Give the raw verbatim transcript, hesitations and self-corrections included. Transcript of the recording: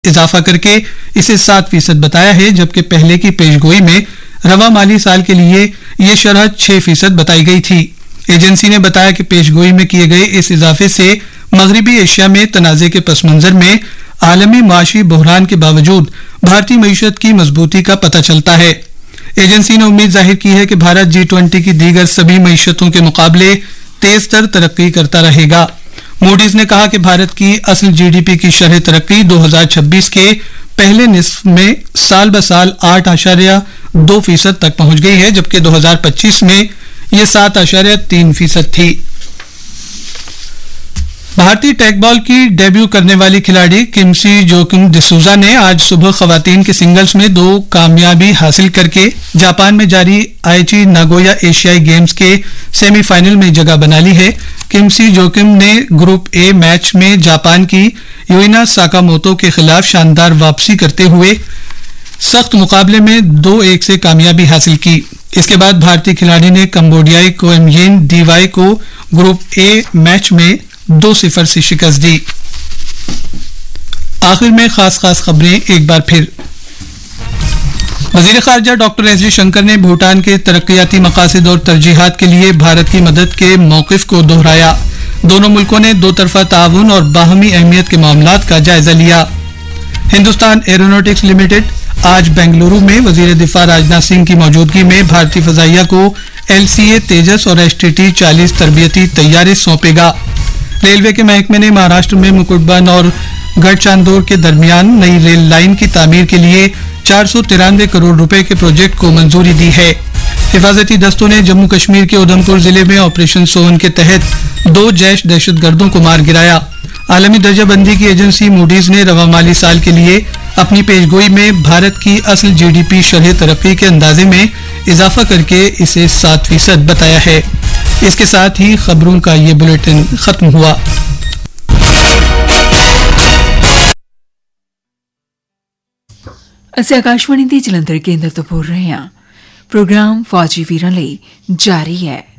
इजाफा करके इसे सात फीसद बताया है, जबकि पहले की पेशगोई में रवा माली साल के लिए ये शरह छह फीसद बताई गई थी। एजेंसी ने बताया कि पेशगोई में किए गए इस इजाफे से मगरबी एशिया में तनाजे के पस मंजर में आलमी माशी बहरान के बावजूद भारतीय मईशत की मजबूती का पता चलता है। एजेंसी ने उम्मीद जाहिर की है कि भारत जी ट्वेंटी की दीगर सभी मईशतों के मुकाबले तेज तर तरक्की करता रहेगा। मूडीज ने कहा कि भारत की असल जीडीपी की शरह तरक्की दो हजार छब्बीस के पहले निस्फ में साल ब साल आठ आशार्य दो फीसद तक पहुंच गई है, जबकि दो हजार पच्चीस में यह सात आशार्य तीन फीसद थी। भारतीय टेकबॉल की डेब्यू करने वाली खिलाड़ी किमसी जोकिम डिसूजा ने आज सुबह खवातीन के सिंगल्स में दो कामयाबी हासिल करके जापान में जारी आईची नागोया एशियाई गेम्स के सेमीफाइनल में जगह बना ली है। किमसी जोकिम ने ग्रुप ए मैच में जापान की युइना साकामोतो के खिलाफ शानदार वापसी करते हुए सख्त मुकाबले में दो एक से कामयाबी हासिल की। इसके बाद भारतीय खिलाड़ी ने कंबोडियाई कोएमयेन डीवाई को ग्रुप ए मैच में दो सिफर से शिकस्त दी। आखिर में खास खास खबरें एक बार फिर। वजीर खारजा डॉक्टर एस जयशंकर ने भूटान के तरक्याती मकासद और तरजीहात के लिए भारत की मदद के मौकिफ को दोहराया। दोनों मुल्कों ने दो तरफा ताउन और बाहमी अहमियत के मामलात का जायजा लिया। हिंदुस्तान एरोनॉटिक्स लिमिटेड आज बेंगलुरु में वजीर दिफा राजनाथ सिंह की मौजूदगी में भारतीय फजाइया को एलसीए तेजस और एसटीटी चालीस तरबियती तैयारे सौंपेगा। रेलवे के महकमे ने महाराष्ट्र में मुकुटबन और गढ़चांदोर के दरमियान नई रेल लाइन की तामीर के लिए चार सौ तिरानवे करोड़ रुपए के प्रोजेक्ट को मंजूरी दी है। हिफाजती दस्तों ने जम्मू कश्मीर के उधमपुर जिले में ऑपरेशन सोहन के तहत दो जैश दहशतगर्दों को मार गिराया। आलमी दर्जाबंदी की एजेंसी मूडीज ने रवा माली साल के लिए अपनी पेशगोई में भारत की असल जीडीपी शरह तरक्की के अंदाजे में इजाफा करके इसे सात फीसद बताया है। इसके साथ ही खबरों का ये बुलेटिन खत्म हुआ। ਅਸੀਂ ਆਕਾਸ਼ਵਾਣੀ ਦੇ ਜਲੰਧਰ ਕੇਂਦਰ ਤੋਂ ਬੋਲ ਰਹੇ ਹਾਂ। ਪ੍ਰੋਗਰਾਮ ਫੌਜੀ ਵੀਰਾਂ ਲਈ ਜਾਰੀ ਹੈ।